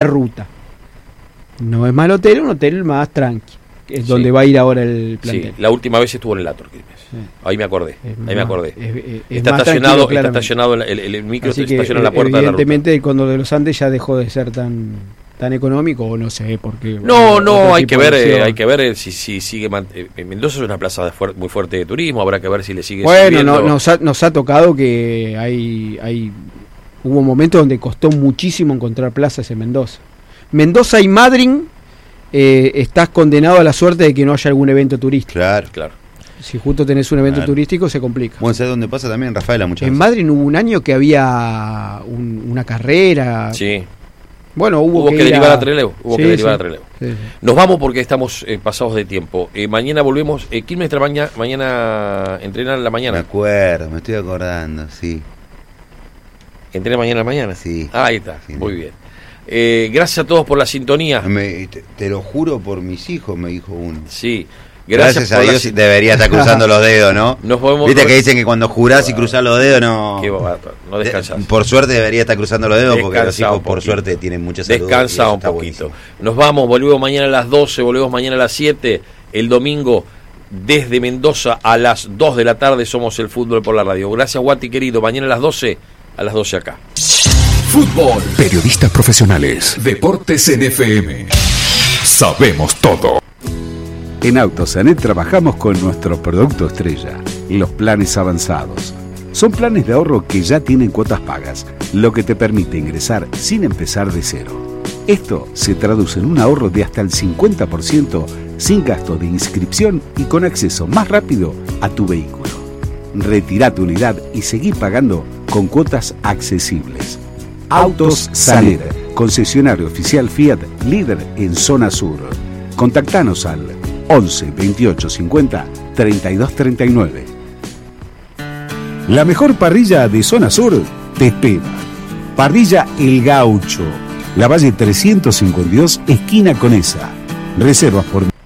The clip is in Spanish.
ruta. No es mal hotel, un hotel más tranqui, que es donde va a ir ahora el plantel. Sí, la última vez estuvo en el Ator Quilmes. Ahí me acordé. Está estacionado el micro, está estacionado en la puerta de la ruta. Evidentemente el Cóndor de los Andes ya dejó de ser tan económico, o no sé por qué. No, hay que ver si sigue. Mendoza es una plaza muy fuerte de turismo, habrá que ver si le sigue subiendo. Nos ha tocado que hubo momentos donde costó muchísimo encontrar plazas en Mendoza. Mendoza y Madryn, estás condenado a la suerte de que no haya algún evento turístico. Claro. Si justo tenés un evento turístico, se complica. Bueno, ¿sabes dónde pasa también, Rafaela? Muchas veces. En Madryn hubo un año que había una carrera. Sí. Bueno, hubo que derivar a Trelew. Sí. Nos vamos porque estamos pasados de tiempo. Mañana volvemos. Quilmes mañana entrena en la mañana. Me acuerdo, me estoy acordando, sí. ¿Entrena mañana en la mañana? Sí. Ahí está, sí, muy bien. Gracias a todos por la sintonía. Te lo juro por mis hijos, me dijo uno. Sí. Gracias a Dios debería estar cruzando los dedos, ¿no? Viste que dicen que cuando jurás y cruzás los dedos no descansás. Por suerte debería estar cruzando los dedos, porque los hijos por suerte tienen mucha salud. Descansa un poquito. Buenísimo. Nos vamos, volvemos mañana a las 12, volvemos mañana a las 7. El domingo desde Mendoza a las 2 de la tarde somos el Fútbol por la Radio. Gracias, Guati querido. Mañana a las 12 acá. Fútbol. Periodistas profesionales. Deportes en FM. Sabemos todo. En Autosanet trabajamos con nuestro producto estrella, los planes avanzados. Son planes de ahorro que ya tienen cuotas pagas, lo que te permite ingresar sin empezar de cero. Esto se traduce en un ahorro de hasta el 50% sin gasto de inscripción y con acceso más rápido a tu vehículo. Retirá tu unidad y seguí pagando con cuotas accesibles. Autos Sanet, concesionario oficial Fiat, líder en zona sur. Contactanos al 11 28 50 32 39. La mejor parrilla de zona sur te espera. Parrilla El Gaucho, La Valle 352, esquina Conesa. Reservas por